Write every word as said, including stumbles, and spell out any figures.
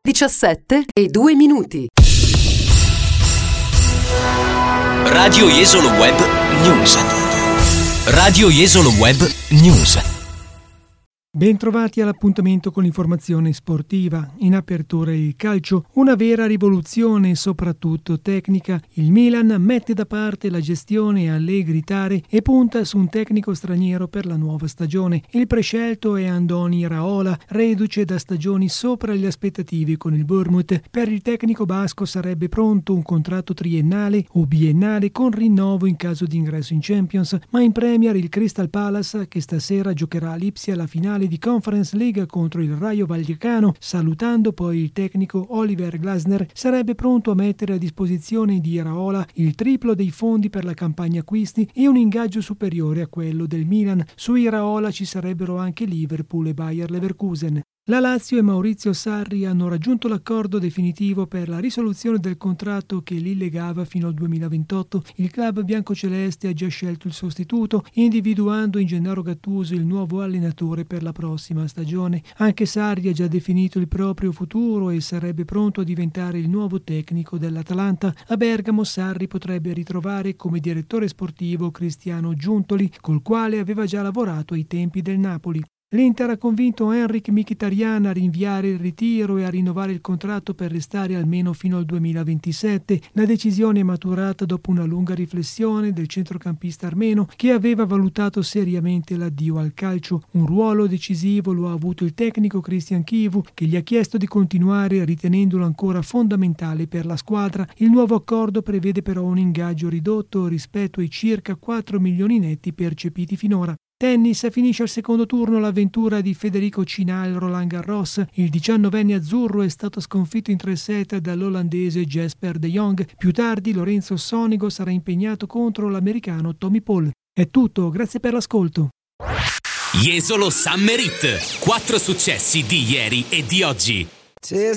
diciassette e due minuti. Radio Jesolo Web News. Radio Jesolo Web News. Bentrovati all'appuntamento con l'informazione sportiva. In apertura il calcio, una vera rivoluzione soprattutto tecnica. Il Milan mette da parte la gestione Allegri-Tare e punta su un tecnico straniero per la nuova stagione. Il prescelto è Andoni Iraola, reduce da stagioni sopra le aspettative con il Bournemouth. Per il tecnico basco sarebbe pronto un contratto triennale o biennale con rinnovo in caso di ingresso in Champions, ma in Premier il Crystal Palace, che stasera giocherà a Lipsia la finale di Conference League contro il Rayo Vallecano, salutando poi il tecnico Oliver Glasner, sarebbe pronto a mettere a disposizione di Iraola il triplo dei fondi per la campagna acquisti e un ingaggio superiore a quello del Milan. Su Iraola ci sarebbero anche Liverpool e Bayer Leverkusen. La Lazio e Maurizio Sarri hanno raggiunto l'accordo definitivo per la risoluzione del contratto che li legava fino al duemilaventotto. Il club biancoceleste ha già scelto il sostituto, individuando in Gennaro Gattuso il nuovo allenatore per la prossima stagione. Anche Sarri ha già definito il proprio futuro e sarebbe pronto a diventare il nuovo tecnico dell'Atalanta. A Bergamo Sarri potrebbe ritrovare come direttore sportivo Cristiano Giuntoli, col quale aveva già lavorato ai tempi del Napoli. L'Inter ha convinto Henrik Mkhitaryan a rinviare il ritiro e a rinnovare il contratto per restare almeno fino al duemilaventisette. La decisione è maturata dopo una lunga riflessione del centrocampista armeno, che aveva valutato seriamente l'addio al calcio. Un ruolo decisivo lo ha avuto il tecnico Christian Chivu, che gli ha chiesto di continuare ritenendolo ancora fondamentale per la squadra. Il nuovo accordo prevede però un ingaggio ridotto rispetto ai circa quattro milioni netti percepiti finora. Tennis, finisce al secondo turno l'avventura di Federico Cinal Roland Garros. Il diciannovenne azzurro è stato sconfitto in tre set dall'olandese Jesper de Jong. Più tardi Lorenzo Sonigo sarà impegnato contro l'americano Tommy Paul. È tutto, grazie per l'ascolto. Jesolo Summer Hit. Quattro successi di ieri e di oggi.